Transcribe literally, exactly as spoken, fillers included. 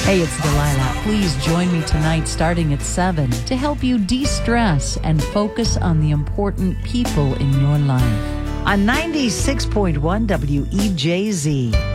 Hey, it's Delilah. Please join me tonight starting at seven to help you de-stress and focus on the important people in your life. On ninety-six point one W E J Z.